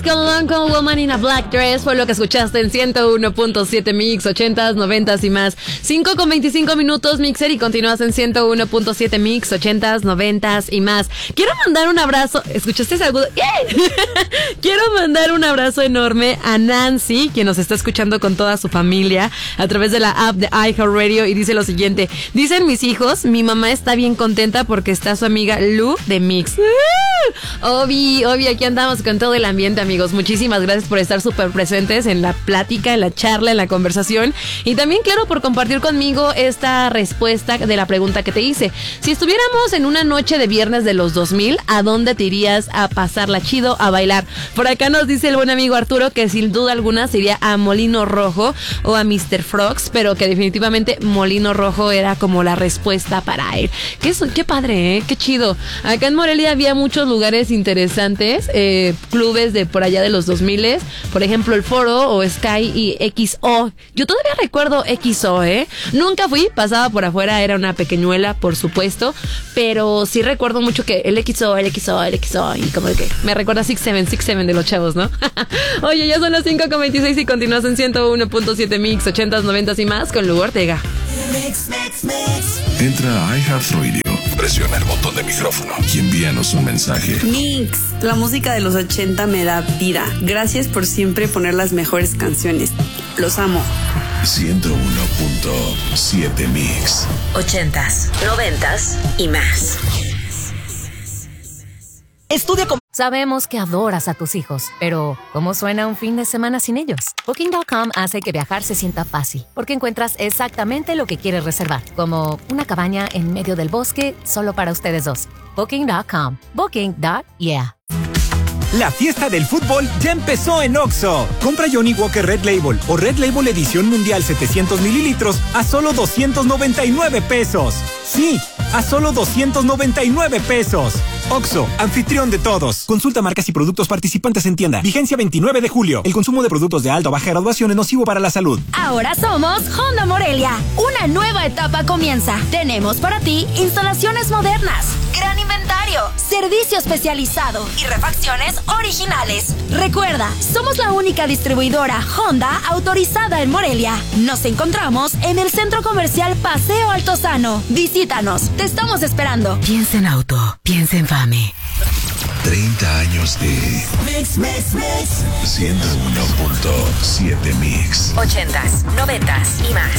Con Lonco Woman in a Black Dress fue lo que escuchaste en 101.7 Mix, 80s, 90s y más. 5:25 Mixer, y continúas en 101.7 Mix, 80s, 90s y más. Quiero mandar un abrazo. ¿Escuchaste ese agudo? Quiero mandar un abrazo enorme a Nancy, quien nos está escuchando con toda su familia a través de la app de iHeartRadio, y dice lo siguiente: dicen mis hijos, mi mamá está bien contenta porque está su amiga Lu de Mix. Obi, aquí andamos con todo el ambiente, amigos. Muchísimas gracias por estar súper presentes en la plática, en la charla, en la conversación, y también claro por compartir conmigo esta respuesta de la pregunta que te hice. Si estuviéramos en una noche de viernes de los 2000, ¿a dónde te irías a pasarla chido, a bailar? Por acá nos dice el buen amigo Arturo que sin duda alguna se iría a Molino Rojo o a Mr. Frogs, pero que definitivamente Molino Rojo era como la respuesta para él. Qué padre, qué chido. Acá en Morelia había muchos lugares interesantes, clubes de por allá de los 2000, por ejemplo el Foro o Sky y XO. Yo todavía recuerdo XO, nunca fui, pasaba por afuera, era una pequeñuela, por supuesto, pero sí recuerdo mucho que el XO, y como que me recuerda 6-7 de los chavos, ¿no? Oye, ya son las 5:26 y continúas en 101.7 Mix, 80s, 90s y más con Lu Ortega. Entra a iHeartRadio, presiona el botón de micrófono y envíanos un mensaje. Mix, la música de los 80 me da vida. Gracias por siempre poner las mejores canciones. Los amo. 101.7 Mix. 80s, 90s y más. Estudia con... Sabemos que adoras a tus hijos, pero ¿cómo suena un fin de semana sin ellos? Booking.com hace que viajar se sienta fácil, porque encuentras exactamente lo que quieres reservar, como una cabaña en medio del bosque solo para ustedes dos. Booking.com. Booking.yeah. La fiesta del fútbol ya empezó en OXXO. Compra Johnny Walker Red Label o Red Label Edición Mundial 700 mililitros a solo 299 pesos. Sí, a solo 299 pesos. OXXO, anfitrión de todos. Consulta marcas y productos participantes en tienda. Vigencia 29 de julio. El consumo de productos de alta o baja graduación es nocivo para la salud. Ahora somos Honda Morelia. Una nueva etapa comienza. Tenemos para ti instalaciones modernas, gran inventario, servicio especializado y refacciones originales. Recuerda, somos la única distribuidora Honda autorizada en Morelia. Nos encontramos en el Centro Comercial Paseo Altozano. Visítanos, te estamos esperando. Piensa en auto, piensa en Fame. 30 años de Mix. 101.7 Mix. 80s, 90s y más.